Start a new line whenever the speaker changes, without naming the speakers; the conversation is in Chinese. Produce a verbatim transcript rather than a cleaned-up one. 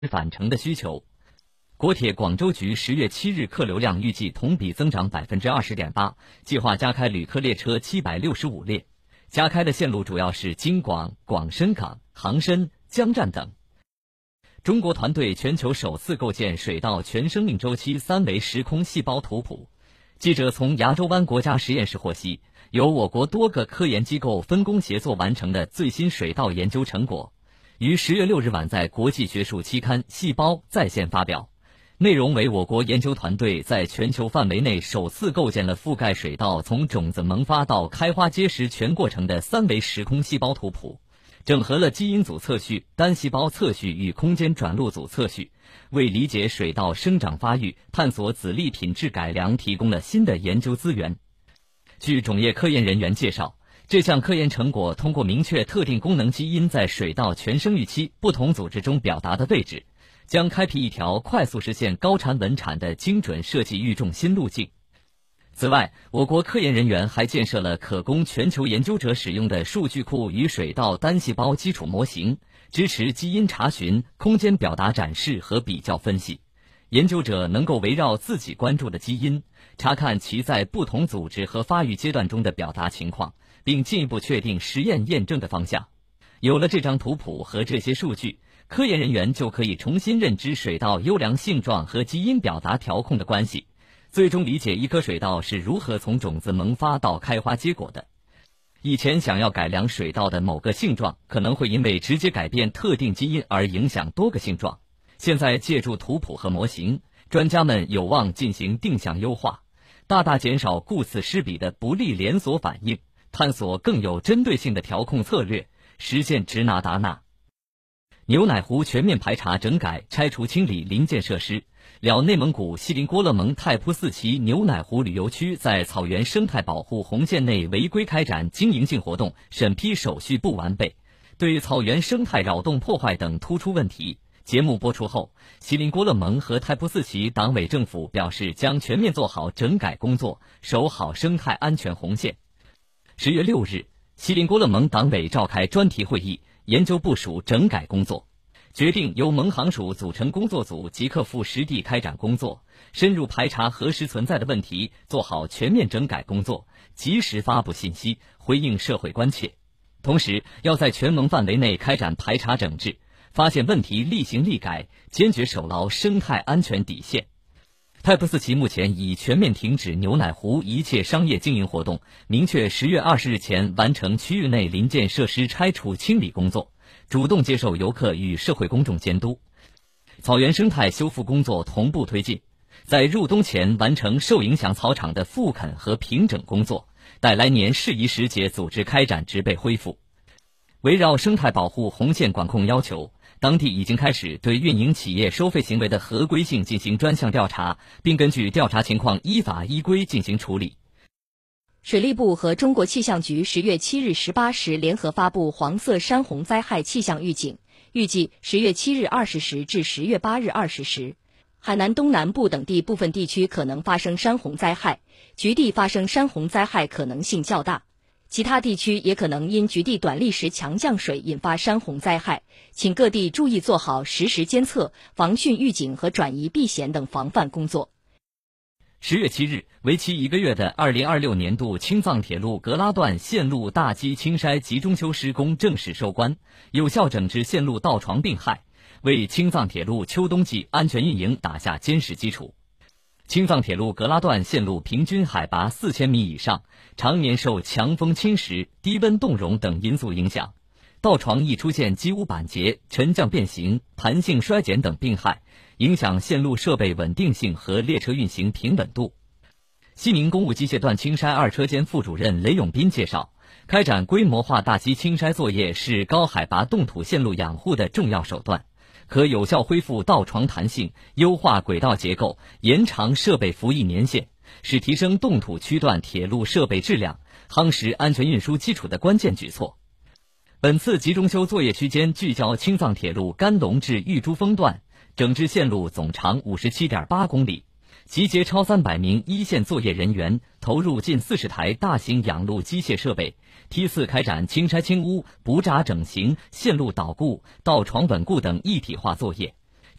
返程的需求。国铁广州局十月七日客流量预计同比增长百分之二十点八，计划加开旅客列车七百六十五列，加开的线路主要是京广、广深港、杭深、江站等。中国团队全球首次构建水稻全生命周期三维时空细胞图谱。记者从牙洲湾国家实验室获悉，由我国多个科研机构分工协作完成的最新水稻研究成果，于十月六日晚在国际学术期刊《细胞》在线发表。内容为我国研究团队在全球范围内首次构建了覆盖水稻从种子萌发到开花结实全过程的三维时空细胞图谱，整合了基因组测序、单细胞测序与空间转录组测序，为理解水稻生长发育、探索籽粒品质改良提供了新的研究资源。据种业科研人员介绍，这项科研成果通过明确特定功能基因在水稻全生育期不同组织中表达的位置，将开辟一条快速实现高产稳产的精准设计育种新路径。此外，我国科研人员还建设了可供全球研究者使用的数据库与水稻单细胞基础模型，支持基因查询、空间表达展示和比较分析。研究者能够围绕自己关注的基因，查看其在不同组织和发育阶段中的表达情况，并进一步确定实验验证的方向。有了这张图谱和这些数据，科研人员就可以重新认知水稻优良性状和基因表达调控的关系，最终理解一颗水稻是如何从种子萌发到开花结果的。以前想要改良水稻的某个性状，可能会因为直接改变特定基因而影响多个性状。现在借助图谱和模型，专家们有望进行定向优化，大大减少顾此失彼的不利连锁反应，探索更有针对性的调控策略，实现直拿达纳。牛奶湖全面排查整改拆除清理临建设施。了内蒙古锡林郭勒盟太仆寺旗牛奶湖旅游区在草原生态保护红线内违规开展经营性活动审批手续不完备，对草原生态扰动破坏等突出问题。节目播出后，锡林郭勒盟和太仆寺旗党委政府表示将全面做好整改工作，守好生态安全红线。十月六日，锡林郭勒盟党委召开专题会议，研究部署整改工作，决定由盟行署组成工作组，即刻赴实地开展工作，深入排查核实存在的问题，做好全面整改工作，及时发布信息，回应社会关切。同时，要在全盟范围内开展排查整治，发现问题立行立改，坚决守牢生态安全底线。太仆寺旗目前已全面停止牛奶湖一切商业经营活动，明确十月二十日前完成区域内临建设施拆除清理工作，主动接受游客与社会公众监督。草原生态修复工作同步推进，在入冬前完成受影响草场的复垦和平整工作，待来年适宜时节组织开展植被恢复。围绕生态保护红线管控要求，当地已经开始对运营企业收费行为的合规性进行专项调查，并根据调查情况依法依规进行处理。
水利部和中国气象局十月七日十八时联合发布黄色山洪灾害气象预警，预计十月七日二十时至十月八日二十时，海南东南部等地部分地区可能发生山洪灾害，局地发生山洪灾害可能性较大。其他地区也可能因局地短历时强降水引发山洪灾害，请各地注意做好实时监测、防汛预警和转移避险等防范工作。
十月七日，为期一个月的二零二六年度青藏铁路格拉段线路大基清筛集中修施工正式收官，有效整治线路倒床并害，为青藏铁路秋冬季安全运营打下坚实基础。青藏铁路格拉段线路平均海拔四千米以上，常年受强风侵蚀、低温冻融等因素影响，道床易出现机污板结、沉降变形、弹性衰减等病害，影响线路设备稳定性和列车运行平稳度。西宁公务机械段青筛二车间副主任雷永斌介绍，开展规模化大基清筛作业是高海拔冻土线路养护的重要手段，可有效恢复道床弹性，优化轨道结构，延长设备服役年限，是提升冻土区段铁路设备质量、夯实安全运输基础的关键举措。本次集中修作业区间聚焦青藏铁路甘隆至玉珠峰段，整治线路总长 五十七点八公里，集结超三百名一线作业人员，投入近四十台大型养路机械设备，梯次开展清筛清污、补闸整形、线路导固、道床稳固等一体化作业。